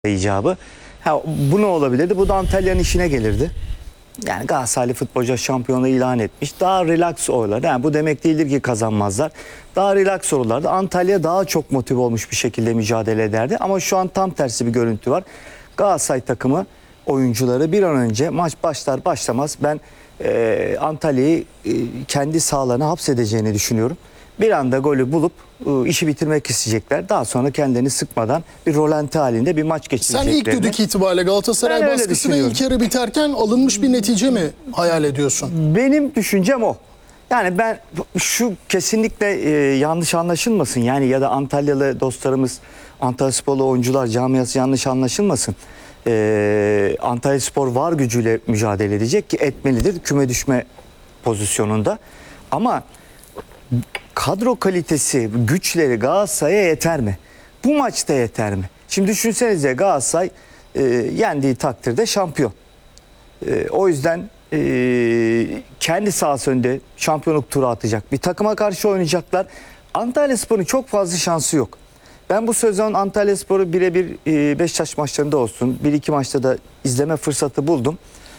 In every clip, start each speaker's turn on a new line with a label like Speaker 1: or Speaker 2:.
Speaker 1: icabı. Bu ne olabilirdi? Bu da Antalya'nın işine gelirdi. Yani Galatasaraylı futbolcu şampiyonu ilan etmiş. Daha relax olurlar. Yani bu demek değildir ki kazanmazlar. Daha relax olurlardı. Antalya daha çok motive olmuş bir şekilde mücadele ederdi. Ama şu an tam tersi bir görüntü var. Galatasaray takımı oyuncuları bir an önce maç başlar başlamaz ben Antalya'yı kendi sahalarına hapsedeceğini düşünüyorum. Bir anda golü bulup işi bitirmek isteyecekler. Daha sonra kendini sıkmadan bir rolanti halinde bir maç geçirecekler.
Speaker 2: Sen ilk düdük itibariyle Galatasaray baskısı ve ilk yarı biterken alınmış bir netice mi hayal ediyorsun?
Speaker 1: Benim düşüncem o. Yani ben şu kesinlikle yanlış anlaşılmasın. Yani ya da Antalyalı dostlarımız, Antalyasporlu oyuncular camiası yanlış anlaşılmasın. Antalyaspor var gücüyle mücadele edecek ki etmelidir küme düşme pozisyonunda. Ama kadro kalitesi, güçleri Galatasaray'a yeter mi? Bu maçta yeter mi? Şimdi düşünsenize Galatasaray yendiği takdirde şampiyon. O yüzden kendi sahası önünde şampiyonluk turu atacak bir takıma karşı oynayacaklar. Antalyaspor'un çok fazla şansı yok. Ben bu sezon Antalyaspor'u birebir Beşiktaş maçlarında olsun, bir iki maçta da izleme fırsatı buldum.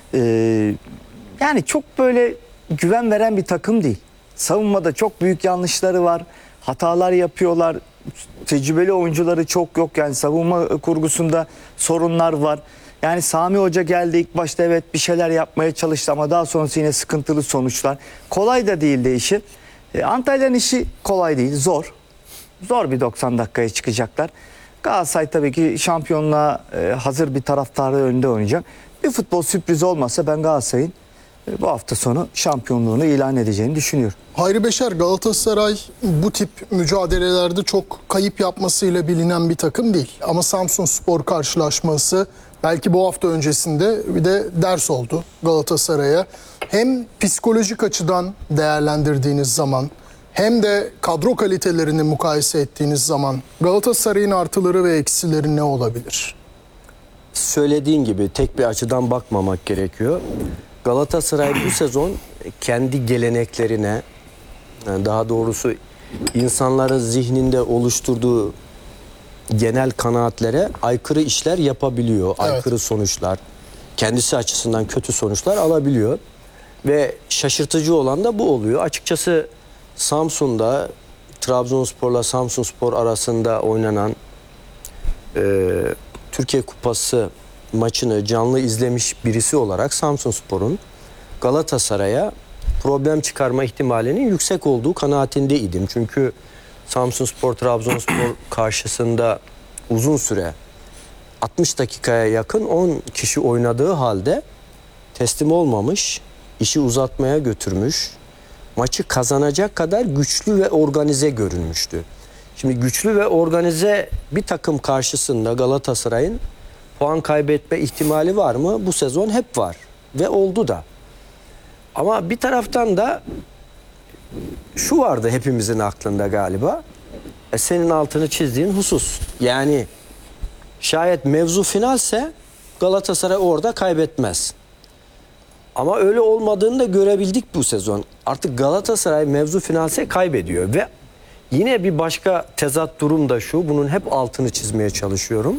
Speaker 1: Yani çok böyle güven veren bir takım değil. Savunmada çok büyük yanlışları var. Hatalar yapıyorlar. Tecrübeli oyuncuları çok yok. Yani savunma kurgusunda sorunlar var. Yani Sami Hoca geldi ilk başta evet bir şeyler yapmaya çalıştı ama daha sonrası yine sıkıntılı sonuçlar. Kolay da değildi işi. Antalya'nın işi kolay değil, zor. Zor bir 90 dakikaya çıkacaklar. Galatasaray tabii ki şampiyonluğa hazır bir taraftarı önünde oynayacak. Bir futbol sürprizi olmasa ben Galatasaray'ın bu hafta sonu şampiyonluğunu ilan edeceğini düşünüyorum.
Speaker 2: Hayri Beşer, Galatasaray bu tip mücadelelerde çok kayıp yapmasıyla bilinen bir takım değil. Ama Samsunspor karşılaşması belki bu hafta öncesinde bir de ders oldu Galatasaray'a. Hem psikolojik açıdan değerlendirdiğiniz zaman hem de kadro kalitelerini mukayese ettiğiniz zaman Galatasaray'ın artıları ve eksileri ne olabilir?
Speaker 3: Söylediğin gibi tek bir açıdan bakmamak gerekiyor. Galatasaray bu sezon kendi geleneklerine, daha doğrusu insanların zihninde oluşturduğu genel kanaatlere aykırı işler yapabiliyor. Evet. Aykırı sonuçlar, kendisi açısından kötü sonuçlar alabiliyor. Ve şaşırtıcı olan da bu oluyor. Açıkçası Samsun'da Trabzonspor'la Samsunspor arasında oynanan Türkiye Kupası maçını canlı izlemiş birisi olarak Samsunspor'un Galatasaray'a problem çıkarma ihtimalinin yüksek olduğu kanaatindeydim. Çünkü Samsunspor Trabzonspor karşısında uzun süre 60 dakikaya yakın 10 kişi oynadığı halde teslim olmamış, işi uzatmaya götürmüş, maçı kazanacak kadar güçlü ve organize görünmüştü. Şimdi güçlü ve organize bir takım karşısında Galatasaray'ın puan kaybetme ihtimali var mı? Bu sezon hep var ve oldu da. Ama bir taraftan da şu vardı hepimizin aklında galiba. Senin altını çizdiğin husus. Yani şayet mevzu finalse Galatasaray orada kaybetmez. Ama öyle olmadığını da görebildik bu sezon. Artık Galatasaray mevzu finalse kaybediyor ve yine bir başka tezat durum da şu. Bunun hep altını çizmeye çalışıyorum.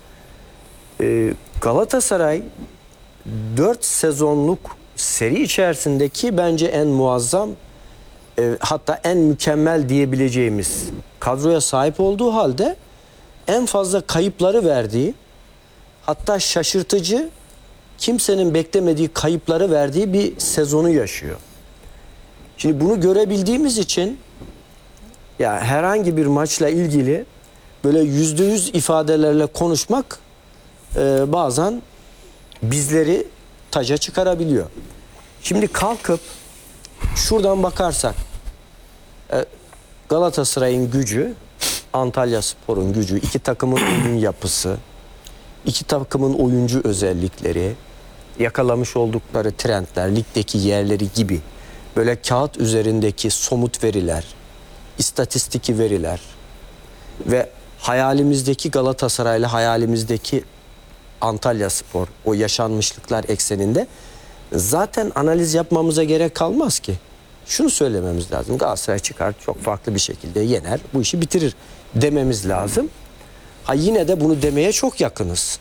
Speaker 3: Galatasaray 4 sezonluk seri içerisindeki bence en muazzam hatta en mükemmel diyebileceğimiz kadroya sahip olduğu halde en fazla kayıpları verdiği, hatta şaşırtıcı, kimsenin beklemediği kayıpları verdiği bir sezonu yaşıyor. Şimdi bunu görebildiğimiz için ya herhangi bir maçla ilgili böyle %100 ifadelerle konuşmak bazen bizleri taca çıkarabiliyor. Şimdi kalkıp şuradan bakarsak Galatasaray'ın gücü, Antalyaspor'un gücü, iki takımın oyun yapısı, iki takımın oyuncu özellikleri, yakalamış oldukları trendler, ligdeki yerleri gibi böyle kağıt üzerindeki somut veriler, istatistiki veriler ve hayalimizdeki Galatasaray'la hayalimizdeki Antalyaspor, o yaşanmışlıklar ekseninde zaten analiz yapmamıza gerek kalmaz ki. Şunu söylememiz lazım: Galatasaray çıkar çok farklı bir şekilde yener, bu işi bitirir dememiz lazım. Ha yine de bunu demeye çok yakınız.